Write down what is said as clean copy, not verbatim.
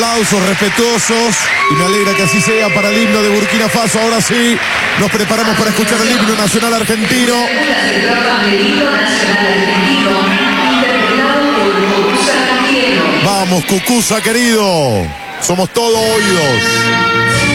Aplausos respetuosos y me alegra que así sea para el himno de Burkina Faso. Ahora sí, nos preparamos para escuchar el himno nacional argentino. Vamos, Cucuza querido, somos todo oídos.